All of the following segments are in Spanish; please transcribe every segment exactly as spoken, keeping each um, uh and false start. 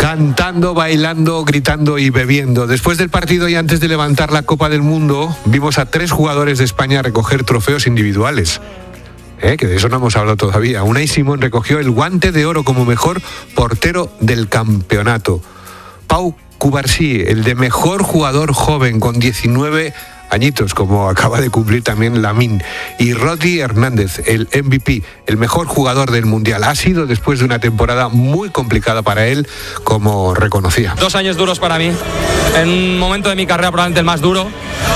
Cantando, bailando, gritando y bebiendo. Después del partido y antes de levantar la Copa del Mundo, vimos a tres jugadores de España recoger trofeos individuales. ¿Eh? Que de eso no hemos hablado todavía. Unai Simón recogió el guante de oro como mejor portero del campeonato. Pau Cubarsí, el de mejor jugador joven con diecinueve añitos, como acaba de cumplir también Lamine. Y Rodri Hernández, el M V P, el mejor jugador del Mundial. Ha sido después de una temporada muy complicada para él, como reconocía. Dos años duros para mí, en un momento de mi carrera probablemente el más duro,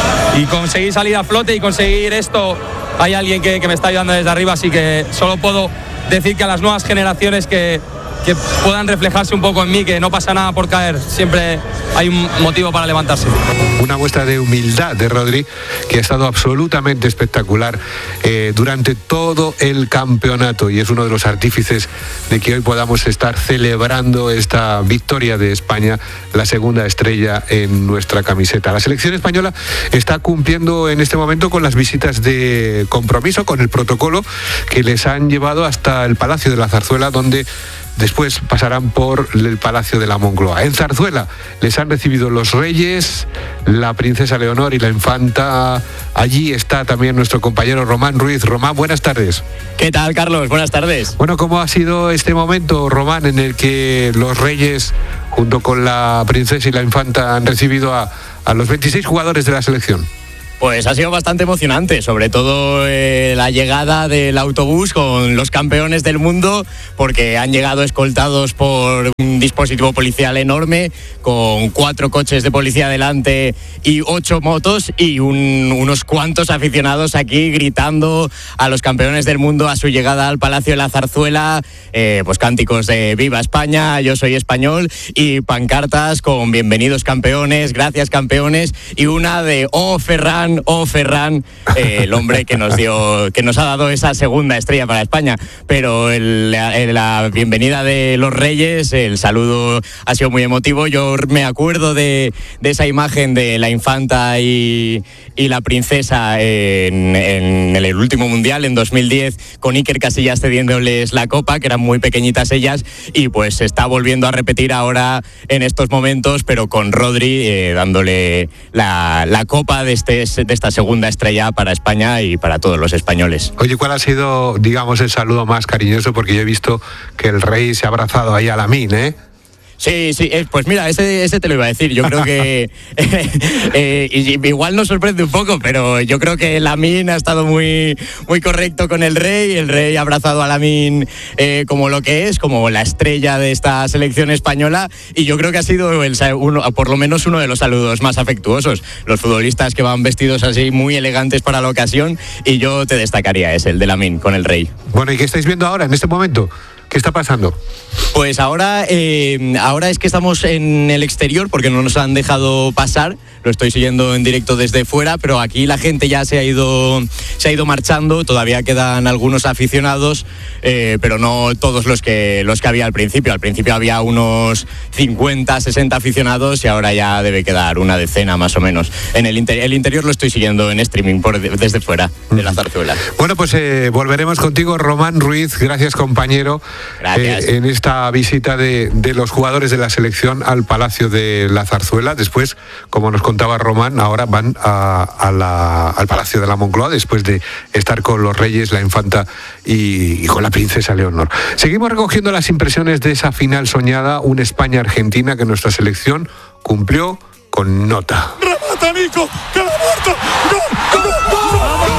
y conseguir salir a flote y conseguir esto, hay alguien que, que me está ayudando desde arriba, así que solo puedo decir que a las nuevas generaciones que que puedan reflejarse un poco en mí, que no pasa nada por caer, siempre hay un motivo para levantarse. Una muestra de humildad de Rodri, que ha estado absolutamente espectacular eh, durante todo el campeonato, y es uno de los artífices de que hoy podamos estar celebrando esta victoria de España, la segunda estrella en nuestra camiseta. La selección española está cumpliendo en este momento con las visitas de compromiso, con el protocolo que les han llevado hasta el Palacio de la Zarzuela, donde después pasarán por el Palacio de la Moncloa. En Zarzuela les han recibido los reyes, la princesa Leonor y la infanta. Allí está también nuestro compañero Román Ruiz. Román, buenas tardes. ¿Qué tal, Carlos? Buenas tardes. Bueno, ¿cómo ha sido este momento, Román, en el que los reyes, junto con la princesa y la infanta, han recibido a, a los veintiséis jugadores de la selección? Pues ha sido bastante emocionante, sobre todo eh, la llegada del autobús con los campeones del mundo, porque han llegado escoltados por un dispositivo policial enorme, con cuatro coches de policía delante y ocho motos, y un, unos cuantos aficionados aquí gritando a los campeones del mundo a su llegada al Palacio de la Zarzuela, eh, pues cánticos de Viva España, yo soy español, y pancartas con bienvenidos campeones, gracias campeones, y una de Oh Ferran, oh Ferran, eh, el hombre que nos dio, que nos ha dado esa segunda estrella para España. Pero el, el, la bienvenida de los reyes, el saludo ha sido muy emotivo. Yo me acuerdo de, de esa imagen de la infanta y, y la princesa en, en el último mundial en dos mil diez, con Iker Casillas cediéndoles la copa, que eran muy pequeñitas ellas, y pues se está volviendo a repetir ahora en estos momentos, pero con Rodri eh, dándole la, la copa de este de esta segunda estrella para España y para todos los españoles. Oye, ¿cuál ha sido, digamos, el saludo más cariñoso? Porque yo he visto que el rey se ha abrazado ahí a Lamine, ¿eh? Sí, sí, eh, pues mira, ese, ese te lo iba a decir. Yo creo que eh, eh, igual nos sorprende un poco, pero yo creo que Lamine ha estado muy, muy correcto con el rey. El rey ha abrazado a Lamine eh, como lo que es, como la estrella de esta selección española, y yo creo que ha sido el, uno, por lo menos uno de los saludos más afectuosos. Los futbolistas que van vestidos así muy elegantes para la ocasión, y yo te destacaría ese, el de Lamine con el rey. Bueno, ¿y qué estáis viendo ahora, en este momento? ¿Qué está pasando? Pues ahora, eh, ahora es que estamos en el exterior porque no nos han dejado pasar. Lo estoy siguiendo en directo desde fuera, pero aquí la gente ya se ha ido, se ha ido marchando. Todavía quedan algunos aficionados, eh, pero no todos los que, los que había al principio. Al principio había unos cincuenta, sesenta aficionados, y ahora ya debe quedar una decena más o menos. En el, inter- el interior lo estoy siguiendo en streaming por, desde fuera de la Zarzuela. Bueno, pues eh, volveremos contigo, Román Ruiz. Gracias, compañero. Gracias. Eh, en esta visita de, de los jugadores de la selección al Palacio de la Zarzuela. Después, como nos contaba Román, ahora van a, a la, al Palacio de la Moncloa, después de estar con los reyes, la infanta y, y con la princesa Leonor. Seguimos recogiendo las impresiones de esa final soñada, un España-Argentina que nuestra selección cumplió con nota. ¡Remata, Nico! ¡Que la muerto! ¡Gol! ¡Gol! ¡Gol!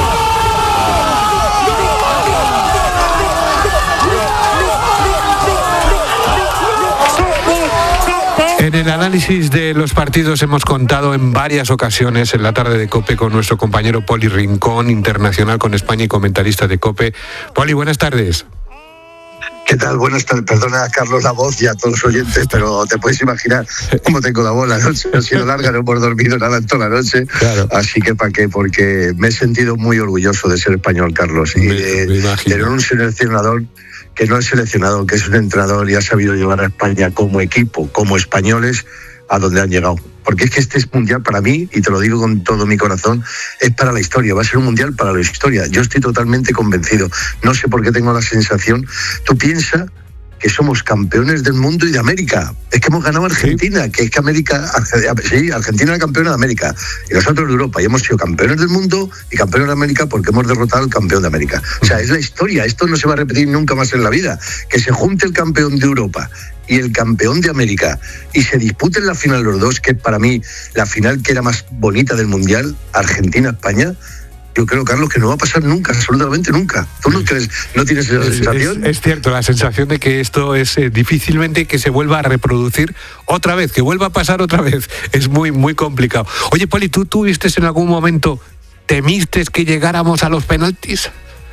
En el análisis de los partidos hemos contado en varias ocasiones en la tarde de COPE con nuestro compañero Poli Rincón, internacional con España y comentarista de COPE. Poli, buenas tardes. ¿Qué tal? Buenas tardes. Perdona, Carlos, la voz y a todos los oyentes, pero te puedes imaginar cómo tengo la voz. La noche ha sido larga, no hemos dormido nada en toda la noche. Claro. Así que ¿para qué? Porque me he sentido muy orgulloso de ser español, Carlos, y me, de me tener un seleccionador que no es seleccionador, que es un entrenador y ha sabido llevar a España como equipo, como españoles, a donde han llegado. Porque es que este es mundial para mí, y te lo digo con todo mi corazón, es para la historia, va a ser un mundial para la historia. Yo estoy totalmente convencido. No sé por qué tengo la sensación. Tú piensas que somos campeones del mundo y de América. Es que hemos ganado a Argentina, sí. que es que América, sí, Argentina era campeona de América y nosotros de Europa, y hemos sido campeones del mundo y campeones de América porque hemos derrotado al campeón de América. O sea, es la historia, esto no se va a repetir nunca más en la vida, que se junte el campeón de Europa y el campeón de América y se disputen la final los dos, que para mí la final que era más bonita del Mundial, Argentina-España. Yo creo, Carlos, que no va a pasar nunca, absolutamente nunca. ¿Tú no crees, no tienes esa es, sensación? Es, es cierto, la sensación de que esto es eh, difícilmente que se vuelva a reproducir otra vez, que vuelva a pasar otra vez. Es muy, muy complicado. Oye, Poli, ¿tú tuviste en algún momento, temiste que llegáramos a los penaltis?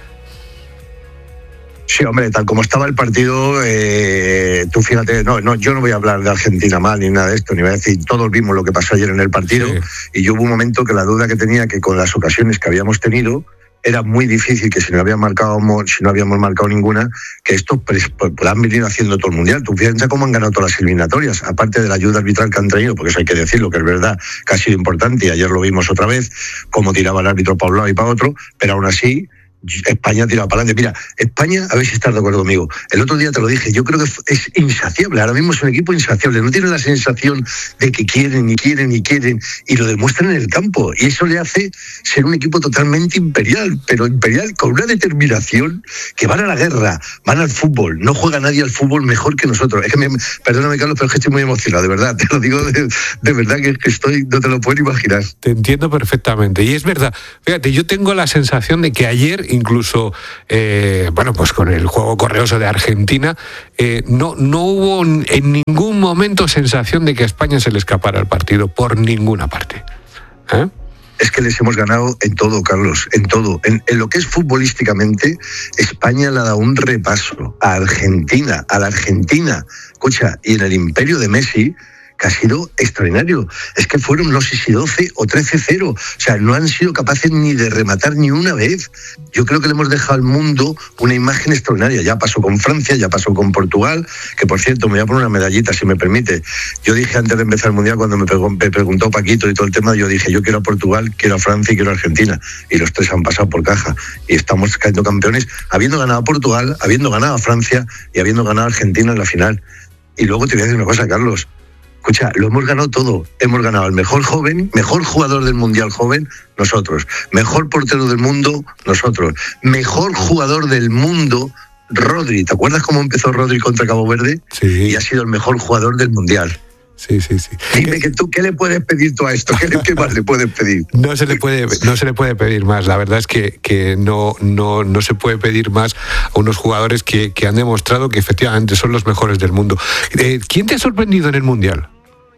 Sí, hombre, tal como estaba el partido, eh, tú fíjate, no, no, yo no voy a hablar de Argentina mal ni nada de esto, ni voy a decir, todos vimos lo que pasó ayer en el partido, sí. Y yo hubo un momento que la duda que tenía, que con las ocasiones que habíamos tenido, era muy difícil que si no habíamos marcado, si no habíamos marcado ninguna, que esto pues, pues, han venido haciendo todo el Mundial. Tú fíjate cómo han ganado todas las eliminatorias, aparte de la ayuda arbitral que han traído, porque eso hay que decirlo, que es verdad, que ha sido importante, y ayer lo vimos otra vez, cómo tiraba el árbitro para un lado y para otro, pero aún así España tira para adelante. Mira, España, a ver si estás de acuerdo conmigo. El otro día te lo dije, yo creo que es insaciable. Ahora mismo es un equipo insaciable. No tienen la sensación de que quieren y quieren y quieren y lo demuestran en el campo. Y eso le hace ser un equipo totalmente imperial, pero imperial con una determinación que van a la guerra, van al fútbol. No juega nadie al fútbol mejor que nosotros. Es que me, perdóname, Carlos, pero es que estoy muy emocionado, de verdad. Te lo digo de, de verdad que estoy, no te lo puedo imaginar. Te entiendo perfectamente. Y es verdad. Fíjate, yo tengo la sensación de que ayer incluso, eh, bueno, pues con el juego correoso de Argentina, eh, no, no hubo en ningún momento sensación de que a España se le escapara el partido por ninguna parte. ¿Eh? Es que les hemos ganado en todo, Carlos, en todo. En, en lo que es futbolísticamente, España le ha dado un repaso a Argentina, a la Argentina. Escucha, y en el imperio de Messi, que ha sido extraordinario. Es que fueron, no sé si doce o trece cero. O sea, no han sido capaces ni de rematar ni una vez. Yo creo que le hemos dejado al mundo una imagen extraordinaria. Ya pasó con Francia, ya pasó con Portugal, que por cierto, me voy a poner una medallita, si me permite. Yo dije antes de empezar el Mundial, cuando me, pegó, me preguntó Paquito y todo el tema, yo dije, yo quiero a Portugal, quiero a Francia y quiero a Argentina. Y los tres han pasado por caja. Y estamos cayendo campeones, habiendo ganado a Portugal, habiendo ganado a Francia y habiendo ganado a Argentina en la final. Y luego te voy a decir una cosa, Carlos. Escucha, lo hemos ganado todo. Hemos ganado al mejor joven, mejor jugador del Mundial joven, nosotros. Mejor portero del mundo, nosotros. Mejor jugador del mundo, Rodri. ¿Te acuerdas cómo empezó Rodri contra Cabo Verde? Sí. Y ha sido el mejor jugador del Mundial. Sí, sí, sí. Dime que tú, ¿qué le puedes pedir tú a esto? ¿Qué, qué más le puedes pedir? No se le puede, no se le puede pedir más. La verdad es que, que no, no, no se puede pedir más a unos jugadores que, que han demostrado que efectivamente son los mejores del mundo. Eh, ¿Quién te ha sorprendido en el Mundial?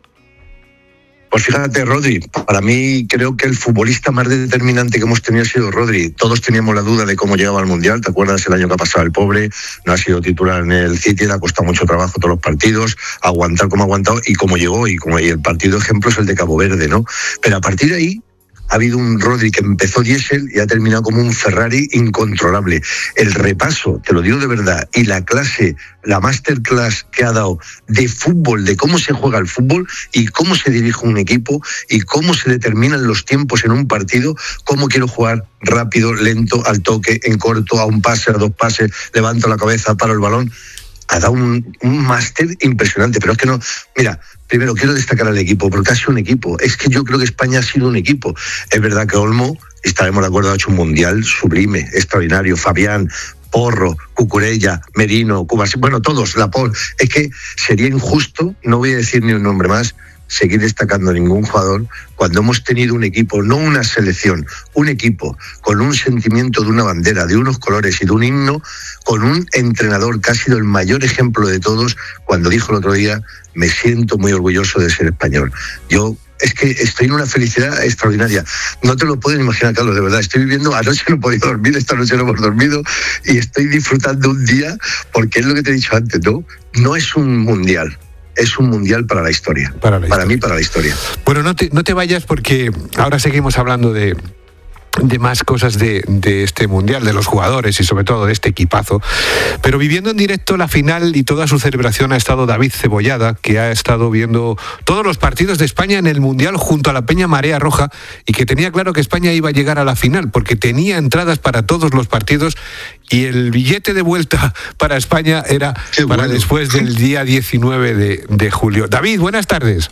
Pues fíjate, Rodri, para mí creo que el futbolista más determinante que hemos tenido ha sido Rodri. Todos teníamos la duda de cómo llegaba al Mundial. ¿Te acuerdas el año que ha pasado el pobre? No ha sido titular en el City, le ha costado mucho trabajo todos los partidos, aguantar como ha aguantado y cómo llegó. Y, como, y el partido ejemplo es el de Cabo Verde, ¿no? Pero a partir de ahí ha habido un Rodri que empezó diésel y ha terminado como un Ferrari incontrolable. El repaso, te lo digo de verdad, y la clase, la masterclass que ha dado de fútbol, de cómo se juega el fútbol y cómo se dirige un equipo y cómo se determinan los tiempos en un partido, cómo quiero jugar rápido, lento, al toque, en corto, a un pase, a dos pases, levanto la cabeza, paro el balón. Ha dado un, un máster impresionante, pero es que no, mira, primero quiero destacar al equipo, porque ha sido un equipo, es que yo creo que España ha sido un equipo. Es verdad que Olmo, estaremos de acuerdo, ha hecho un mundial sublime, extraordinario, Fabián, Porro, Cucurella, Merino, Cubas, bueno, todos, la Pol, es que sería injusto, no voy a decir ni un nombre más, seguir destacando a ningún jugador cuando hemos tenido un equipo, no una selección, un equipo con un sentimiento de una bandera, de unos colores y de un himno, con un entrenador que ha sido el mayor ejemplo de todos, cuando dijo el otro día, me siento muy orgulloso de ser español. Yo es que estoy en una felicidad extraordinaria. No te lo puedes imaginar, Carlos, de verdad. Estoy viviendo, anoche no he podido dormir, esta noche no hemos dormido y estoy disfrutando un día, porque es lo que te he dicho antes, ¿no? No es un mundial. Es un mundial para la historia. Para, la para historia. mí, para la historia. Bueno, no te, no te vayas porque ahora seguimos hablando de, de más cosas de, de este Mundial, de los jugadores y sobre todo de este equipazo. Pero viviendo en directo la final y toda su celebración ha estado David Cebollada, que ha estado viendo todos los partidos de España en el Mundial junto a la Peña Marea Roja y que tenía claro que España iba a llegar a la final porque tenía entradas para todos los partidos y el billete de vuelta para España era Qué para bueno. después del día diecinueve de, de julio. David, buenas tardes.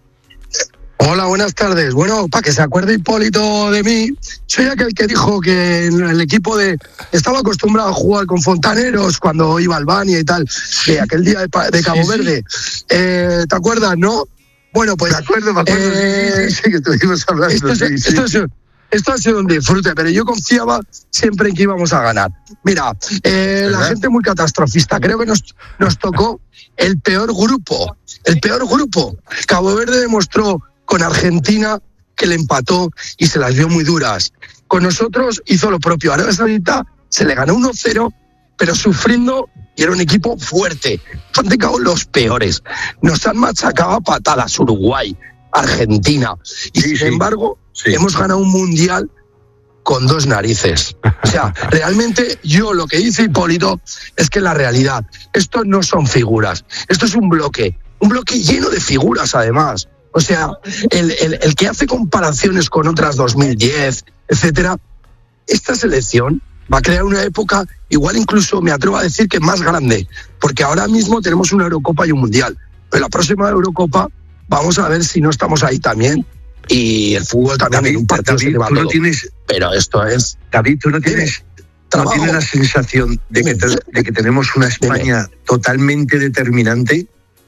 Hola, buenas tardes. Bueno, para que se acuerde Hipólito de mí, soy aquel que dijo que en el equipo de... Estaba acostumbrado a jugar con fontaneros cuando iba a Albania y tal, de aquel día de, de Cabo sí, Verde. Sí. Eh, ¿Te acuerdas, no? Bueno, pues... Me acuerdo, me acuerdo. Eh, sí, sí, que estuvimos hablando. Esto, sí, esto, sí. esto, esto ha sido un disfrute, pero yo confiaba siempre en que íbamos a ganar. Mira, eh, la gente muy catastrofista. Creo que nos, nos tocó el peor grupo. El peor grupo. Cabo Verde demostró con Argentina, que le empató y se las vio muy duras. Con nosotros hizo lo propio. Arabia Saudita se le ganó uno cero, pero sufriendo, y era un equipo fuerte. Han tocado los peores. Nos han machacado a patadas Uruguay, Argentina. Y sí, sin sí. embargo, sí. hemos ganado un mundial con dos narices. O sea, realmente yo lo que dice Hipólito es que la realidad, esto no son figuras, esto es un bloque, un bloque lleno de figuras además. O sea, el, el, el que hace comparaciones con otras dos mil diez, etcétera, esta selección va a crear una época, igual incluso me atrevo a decir que más grande, porque ahora mismo tenemos una Eurocopa y un Mundial, pero la próxima Eurocopa vamos a ver si no estamos ahí también, y el fútbol también David, en un partido David, se lleva tú todo. No tienes, pero esto es... David, tú no tienes... ¿No tienes la sensación de que, de que tenemos una España Dime. totalmente determinante?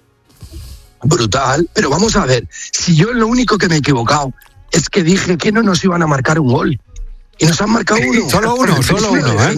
Brutal, pero vamos a ver, si yo lo único que me he equivocado es que dije que no nos iban a marcar un gol y nos han marcado uno. Solo uno, solo uno, ¿eh?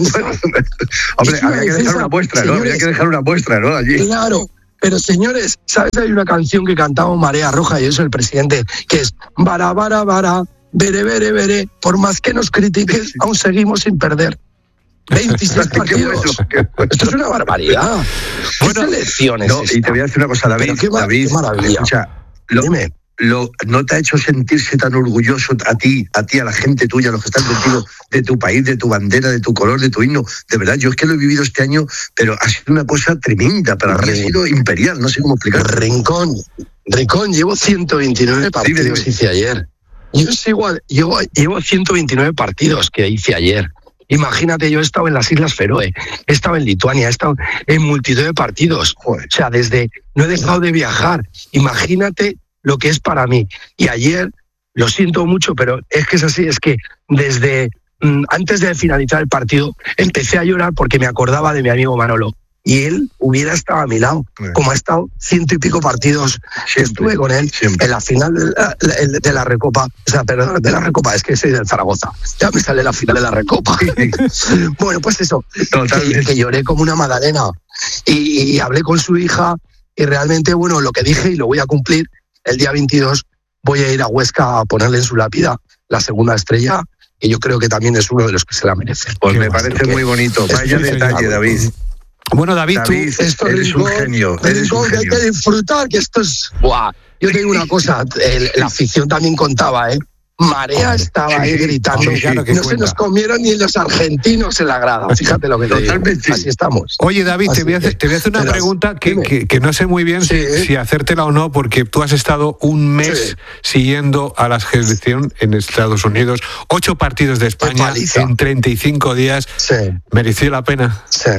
Hombre, había que dejar una muestra, ¿no? Había que dejar una muestra, ¿no? Allí. Claro, pero señores, ¿sabes? Hay una canción que cantamos Marea Roja y eso el presidente, que es Vara, vara, vara, veré, veré, veré, por más que nos critiques, aún seguimos sin perder. veintiséis partidos. Esto es una barbaridad. ¿Qué bueno, selecciones? No, y te voy a decir una cosa, David. Qué, David, qué maravilla. Escucha, lo, Dime. Lo, ¿no te ha hecho sentirse tan orgulloso a ti, a ti, a la gente tuya, a los que están contigo, de tu país, de tu bandera, de tu color, de tu himno? De verdad, yo es que lo he vivido este año, pero ha sido una cosa tremenda. Para mí ha sido imperial, no sé cómo explicarlo. Rincón, Rincón, llevo ciento veintinueve partidos, dime, dime. hice ayer. Yo sigo, llevo, llevo ciento veintinueve partidos que hice ayer. Imagínate, yo he estado en las Islas Feroe, he estado en Lituania, he estado en multitud de partidos. Joder. O sea, desde no he dejado de viajar. Imagínate lo que es para mí. Y ayer, lo siento mucho, pero es que es así, es que desde mm, antes de finalizar el partido empecé a llorar porque me acordaba de mi amigo Manolo. Y él hubiera estado a mi lado, sí. como ha estado ciento y pico partidos que estuve con él siempre. En la final de la, de la Recopa, o sea, perdón, de la Recopa, es que soy del Zaragoza, ya me sale la final de la Recopa. Bueno, pues eso, que, que lloré como una magdalena y, y hablé con su hija y realmente, bueno, lo que dije y lo voy a cumplir, el día veintidós voy a ir a Huesca a ponerle en su lápida la segunda estrella, que yo creo que también es uno de los que se la merece. Pues me parece muy bonito, vaya detalle, David. Bueno, David, David tú esto eres Rincón, un genio. Eres Rincón, un genio. Hay que disfrutar, que esto es... Buah. Yo te digo una cosa, el, la afición también contaba, ¿eh? Marea estaba sí, ahí gritando. Sí, claro que no cuenta. Se nos comieron ni los argentinos en la grada. Fíjate lo que te digo. Así estamos. Oye, David, te voy, a hacer, te voy a hacer una pregunta que, que, que no sé muy bien sí, si, si hacértela o no, porque tú has estado un mes sí. siguiendo a la selección en Estados Unidos. Ocho partidos de España en treinta y cinco días. Sí. ¿Mereció la pena? Sí.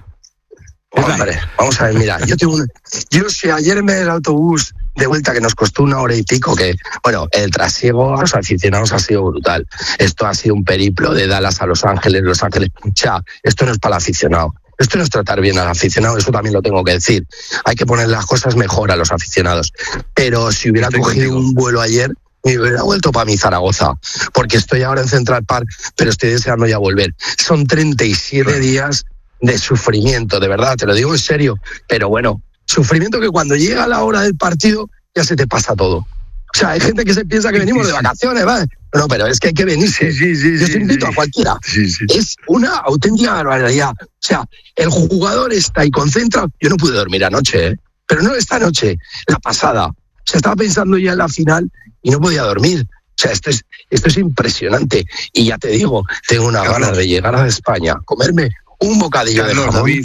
Hombre, vamos a ver, mira, yo tengo un, yo si ayer me el autobús de vuelta que nos costó una hora y pico, que bueno, el trasiego a los aficionados ha sido brutal. Esto ha sido un periplo de Dallas a Los Ángeles, Los Ángeles. O sea, esto no es para el aficionado. Esto no es tratar bien al aficionado, eso también lo tengo que decir. Hay que poner las cosas mejor a los aficionados. Pero si hubiera estoy cogido contigo. un vuelo ayer, me hubiera vuelto para mi Zaragoza, porque estoy ahora en Central Park, pero estoy deseando ya volver. Son treinta y siete claro. días de sufrimiento, de verdad, te lo digo en serio, pero bueno, sufrimiento que cuando llega la hora del partido ya se te pasa todo. O sea, hay gente que se piensa que venimos de vacaciones, ¿vale? No, pero es que hay que venirse. Sí, sí, sí, Yo te invito sí, a cualquiera. Sí, sí. Es una auténtica barbaridad. O sea, el jugador está y concentra. Yo no pude dormir anoche, ¿eh? Pero no esta noche, la pasada. O sea, estaba pensando ya en la final y no podía dormir. O sea, esto es, esto es impresionante. Y ya te digo, tengo una Carlos, ganas de llegar a España, comerme un bocadillo Carlos, de jamón. David.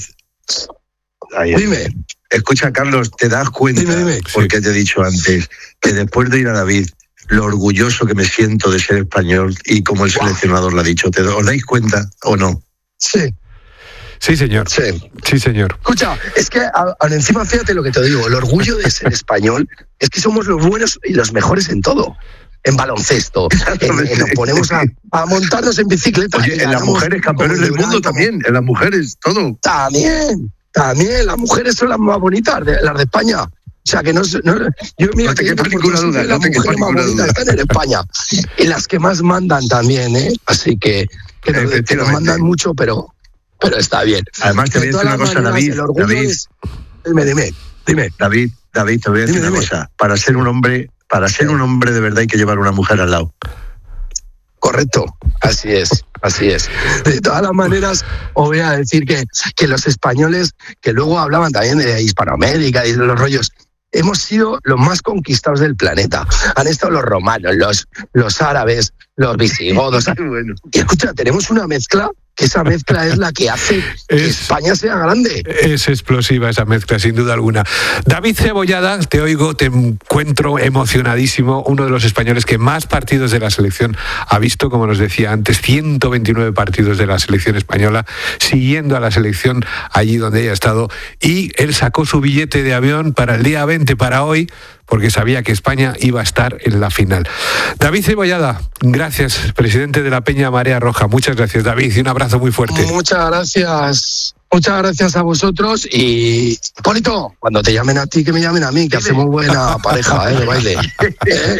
Ahí, Dime. Escucha, Carlos, ¿te das cuenta, Dime, dime. porque te he dicho antes, que después de ir a David, lo orgulloso que me siento de ser español y como el seleccionador lo ha dicho, ¿te os dais cuenta o no? Sí. Sí, señor. Sí. Sí, señor. Escucha, es que a, a, encima fíjate lo que te digo, el orgullo de ser español es que somos los buenos y los mejores en todo. En baloncesto, en, en, nos ponemos a, a montarnos en bicicleta. Oye, en las mujeres campeones del mundo también, en las mujeres, todo. También, también, las mujeres son las más bonitas, de, las de España. O sea, que no, no yo mira no te que quepa ninguna duda, las no te mujeres más bonitas están en España. Y las que más mandan también, ¿eh? Así que, que, nos, que nos mandan mucho, pero... Pero está bien. Además, te voy a decir una cosa, David. David, es... Dime, dime, dime. David, David, te voy a decir dime, una dime. cosa. Para ser un hombre, para ser un hombre de verdad hay que llevar una mujer al lado. Correcto, así es, así es. De todas las maneras, os voy a decir que, que los españoles, que luego hablaban también de Hispanoamérica y de los rollos, hemos sido los más conquistados del planeta. Han estado los romanos, los, los árabes, los visigodos. Bueno. Y escucha, tenemos una mezcla, que esa mezcla es la que hace que es, España sea grande. Es explosiva esa mezcla, sin duda alguna. David Cebollada, te oigo, te encuentro emocionadísimo, uno de los españoles que más partidos de la selección ha visto, como nos decía antes, ciento veintinueve partidos de la selección española, siguiendo a la selección allí donde ella ha estado, y él sacó su billete de avión para el día veinte, para hoy, porque sabía que España iba a estar en la final. David Cebollada, gracias, presidente de la Peña Marea Roja. Muchas gracias, David, y un abrazo muy fuerte. Muchas gracias. Muchas gracias a vosotros y, Polito, cuando te llamen a ti, que me llamen a mí, que hacemos buena pareja, ¿eh? De baile. ¿Eh?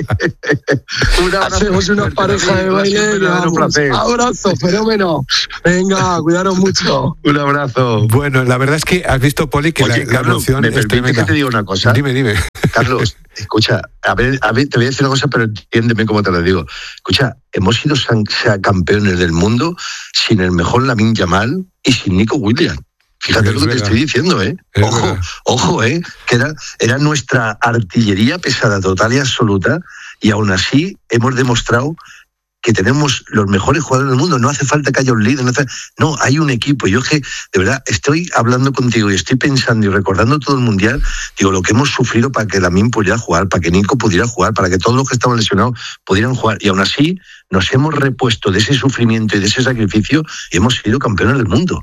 Una hacemos una pareja de baile. Un placer. Abrazo, fenómeno. Venga, cuidaros mucho. Un abrazo. Bueno, la verdad es que has visto, Poli, que Oye, la, Carlos, la emoción ¿me es tremenda. que te diga una cosa? Dime, dime. Carlos, escucha, a ver, a ver, te voy a decir una cosa, pero entiéndeme cómo te lo digo. Escucha, hemos sido campeones del mundo sin el mejor Lamine Yamal y sin Nico Williams. Fíjate es lo que verdad. Te estoy diciendo, ¿eh? Es ojo, verdad. ojo, ¿eh? Que era, era nuestra artillería pesada total y absoluta, y aún así hemos demostrado que tenemos los mejores jugadores del mundo. No hace falta que haya un líder, no, hace, no hay un equipo. Yo es que, de verdad, estoy hablando contigo y estoy pensando y recordando todo el Mundial, digo, lo que hemos sufrido para que Lamine pudiera jugar, para que Nico pudiera jugar, para que todos los que estaban lesionados pudieran jugar, y aún así nos hemos repuesto de ese sufrimiento y de ese sacrificio y hemos sido campeones del mundo.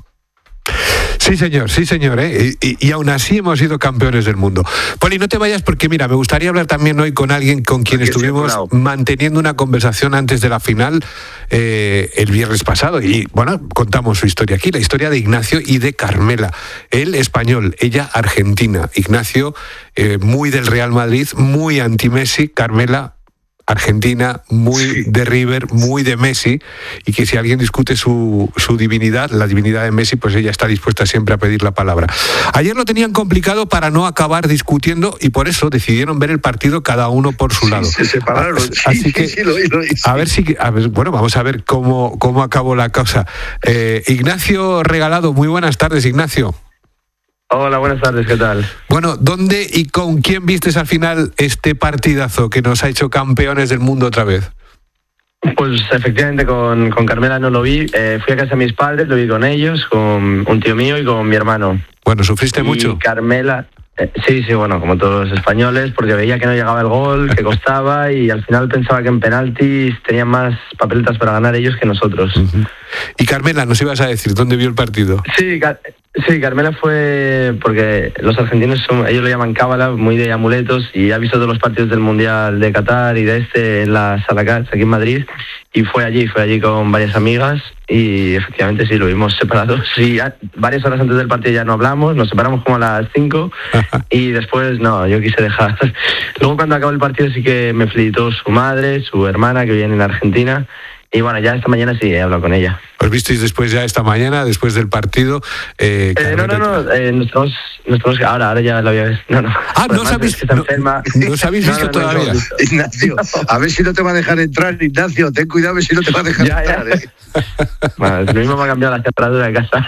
Sí, señor, sí, señor, ¿eh? y, y aún así hemos sido campeones del mundo. Poli, no te vayas porque, mira, me gustaría hablar también hoy con alguien con quien estuvimos manteniendo una conversación antes de la final eh, el viernes pasado. Y, bueno, contamos su historia aquí, la historia de Ignacio y de Carmela. Él español, ella argentina. Ignacio, eh, muy del Real Madrid, muy anti-Messi. Carmela, argentina, muy sí. de River, muy de Messi, y que si alguien discute su, su divinidad, la divinidad de Messi, pues ella está dispuesta siempre a pedir la palabra. Ayer lo tenían complicado para no acabar discutiendo y por eso decidieron ver el partido cada uno por su lado. Sí, se separaron. Sí, Así que, sí, sí, lo, lo, sí. a ver si, a ver, bueno, vamos a ver cómo, cómo acabó la cosa. Eh, Ignacio Regalado, muy buenas tardes, Ignacio. Hola, buenas tardes, ¿qué tal? Bueno, ¿dónde y con quién vistes al final este partidazo que nos ha hecho campeones del mundo otra vez? Pues efectivamente con, con Carmela no lo vi, eh, fui a casa de mis padres, lo vi con ellos, con un tío mío y con mi hermano. Bueno, ¿sufriste y mucho? Carmela, eh, sí, sí, bueno, como todos los españoles, porque veía que no llegaba el gol, que costaba, y al final pensaba que en penaltis tenían más papeletas para ganar ellos que nosotros. Uh-huh. Y Carmela, ¿nos ibas a decir dónde vio el partido? Sí, Car- sí, Carmela fue porque los argentinos son, ellos lo llaman cábala, muy de amuletos, y ha visto todos los partidos del Mundial de Qatar y de este en la Sala Cats, aquí en Madrid, y fue allí, fue allí con varias amigas, y efectivamente sí, lo vimos separados. Sí, varias horas antes del partido ya no hablamos, nos separamos como a las cinco, y después no, yo quise dejar. Luego cuando acabó el partido sí que me felicitó su madre, su hermana, que viven en Argentina. Y bueno, ya esta mañana sí he hablado con ella. ¿Os visteis después ya esta mañana, después del partido? Eh, eh, no, no, no, eh, nos tenemos, nos tenemos que, ahora, ahora ya lo había visto. No, no. Ah, no os habéis, no, no os habéis visto no, no, todavía. No, no, Ignacio, a ver si no te va a dejar entrar, Ignacio, ten cuidado a ver si no te va a dejar ya, entrar. Ya. Eh. Bueno, lo mismo me ha cambiado la temperatura de casa.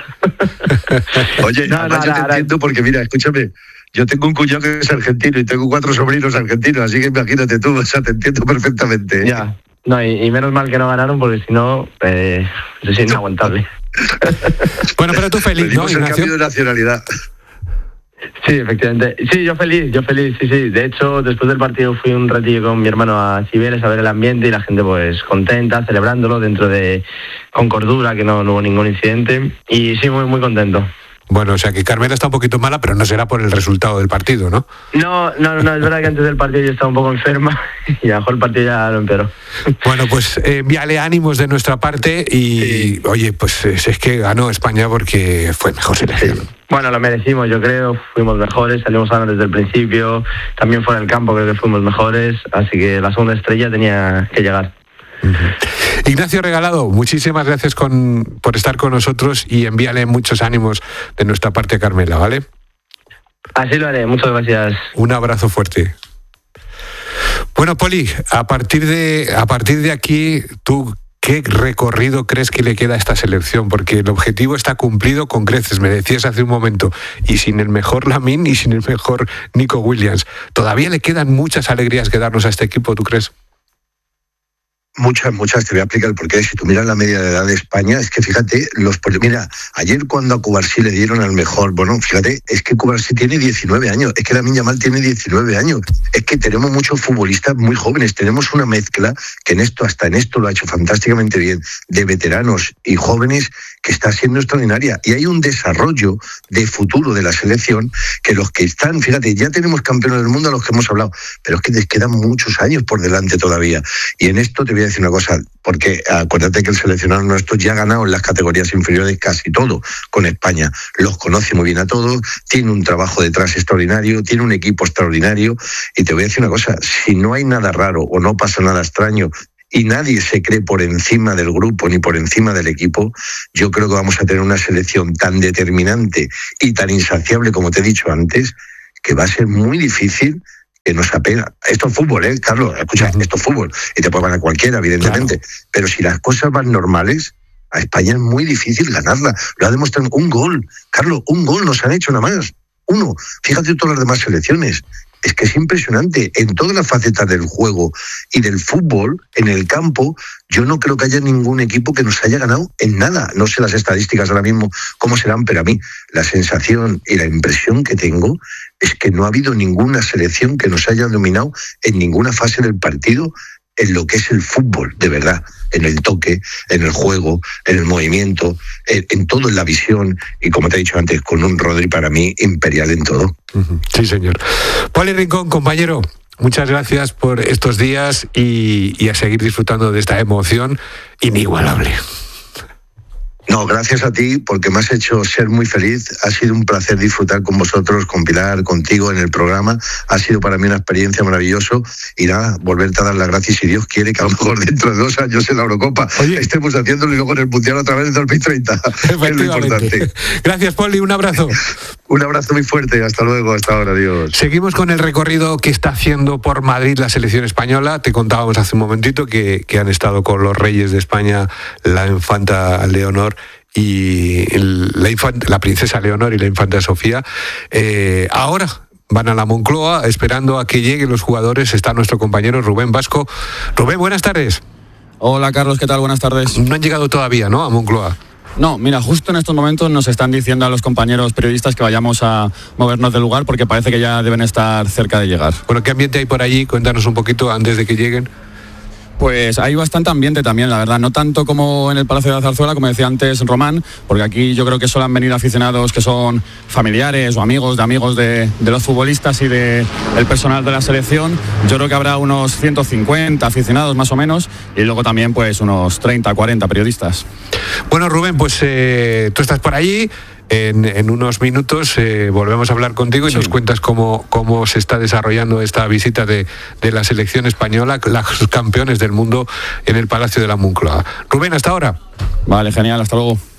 Oye, no, además no, yo te no, entiendo no. porque mira, escúchame, yo tengo un cuñado que es argentino y tengo cuatro sobrinos argentinos, así que imagínate tú, o sea, te entiendo perfectamente. ¿eh? Ya. No, y, y menos mal que no ganaron, porque si no, eh, es inaguantable. Bueno, pero tú feliz, ¿no, Ignacio? El cambio de nacionalidad. Sí, efectivamente. Sí, yo feliz, yo feliz, sí, sí. De hecho, después del partido fui un ratillo con mi hermano a Cibeles a ver el ambiente y la gente pues contenta, celebrándolo dentro de, con cordura, que no, no hubo ningún incidente. Y sí, muy, muy contento. Bueno, o sea que Carmela está un poquito mala, pero no será por el resultado del partido, ¿no? No, no, no, es verdad que antes del partido yo estaba un poco enferma y a lo mejor el partido ya lo empeoró. Bueno, pues eh, envíale ánimos de nuestra parte y, sí. Oye, pues es, es que ganó España porque fue mejor selección. Sí. Bueno, lo merecimos, yo creo, fuimos mejores, salimos ganando desde el principio, también fuera del campo creo que fuimos mejores, así que la segunda estrella tenía que llegar. Uh-huh. Ignacio Regalado, muchísimas gracias con, por estar con nosotros y envíale muchos ánimos de nuestra parte a Carmela, ¿vale? Así lo haré, muchas gracias. Un abrazo fuerte. Bueno, Poli, a partir de, a partir de aquí, tú, ¿qué recorrido crees que le queda a esta selección? Porque el objetivo está cumplido con creces, me decías hace un momento, y sin el mejor Lamine y sin el mejor Nico Williams. ¿Todavía le quedan muchas alegrías que darnos a este equipo, tú crees? Muchas, muchas, te voy a explicar el porqué. Si tú miras la media de edad de España, es que fíjate, los mira, ayer cuando a Cubarsí le dieron al mejor, bueno, fíjate, es que Cubarsí tiene diecinueve años, es que Lamine Yamal tiene diecinueve años, es que tenemos muchos futbolistas muy jóvenes, tenemos una mezcla que en esto, hasta en esto lo ha hecho fantásticamente bien, de veteranos y jóvenes, que está siendo extraordinaria. Y hay un desarrollo de futuro de la selección que los que están, fíjate, ya tenemos campeones del mundo a los que hemos hablado, pero es que les quedan muchos años por delante todavía. Y en esto te voy a decir una cosa, porque acuérdate que el seleccionado nuestro ya ha ganado en las categorías inferiores casi todo con España. Los conoce muy bien a todos, tiene un trabajo detrás extraordinario, tiene un equipo extraordinario. Y te voy a decir una cosa, si no hay nada raro o no pasa nada extraño, y nadie se cree por encima del grupo ni por encima del equipo, yo creo que vamos a tener una selección tan determinante y tan insaciable, como te he dicho antes, que va a ser muy difícil que nos apega. Esto es fútbol, ¿eh, Carlos? Escucha, esto es fútbol. Y te puede ganar cualquiera, evidentemente. Claro. Pero si las cosas van normales, a España es muy difícil ganarla. Lo ha demostrado un gol. Carlos, un gol nos han hecho nada más. Uno. Fíjate todas las demás selecciones. Es que es impresionante. En todas las facetas del juego y del fútbol, en el campo, yo no creo que haya ningún equipo que nos haya ganado en nada. No sé las estadísticas ahora mismo cómo serán, pero a mí la sensación y la impresión que tengo es que no ha habido ninguna selección que nos haya dominado en ninguna fase del partido en lo que es el fútbol, de verdad, en el toque, en el juego, en el movimiento, en, en todo, en la visión, y como te he dicho antes, con un Rodri para mí imperial en todo. Sí, señor. Poli Rincón, compañero, muchas gracias por estos días y, y a seguir disfrutando de esta emoción inigualable. No, gracias a ti, porque me has hecho ser muy feliz. Ha sido un placer disfrutar con vosotros, con Pilar, contigo en el programa. Ha sido para mí una experiencia maravillosa. Y nada, volverte a dar las gracias, si Dios quiere, que a lo mejor dentro de dos años en la Eurocopa Oye. estemos haciéndolo y luego en el Mundial otra vez en dos mil treinta. Es lo importante. Gracias, Poli, un abrazo. Un abrazo muy fuerte, hasta luego, hasta ahora, adiós. Seguimos con el recorrido que está haciendo por Madrid la selección española. Te contábamos hace un momentito que, que han estado con los reyes de España, la infanta Leonor y la, infanta, la princesa Leonor y la infanta Sofía. Eh, ahora van a la Moncloa esperando a que lleguen los jugadores. Está nuestro compañero Rubén Vasco. Rubén, buenas tardes. Hola, Carlos, ¿qué tal? Buenas tardes. No han llegado todavía, ¿no?, a Moncloa. No, mira, justo en estos momentos nos están diciendo a los compañeros periodistas que vayamos a movernos del lugar porque parece que ya deben estar cerca de llegar. Bueno, ¿qué ambiente hay por allí? Cuéntanos un poquito antes de que lleguen. Pues hay bastante ambiente también, la verdad, no tanto como en el Palacio de la Zarzuela, como decía antes Román, porque aquí yo creo que solo han venido aficionados que son familiares o amigos de amigos de, de los futbolistas y de, del personal de la selección. Yo creo que habrá unos ciento cincuenta aficionados más o menos y luego también pues unos treinta, cuarenta periodistas. Bueno, Rubén, pues eh, tú estás por allí. En, en unos minutos eh, volvemos a hablar contigo y sí. nos cuentas cómo, cómo se está desarrollando esta visita de, de la selección española, los campeones del mundo en el Palacio de la Moncloa. Rubén, hasta ahora. Vale, genial, hasta luego.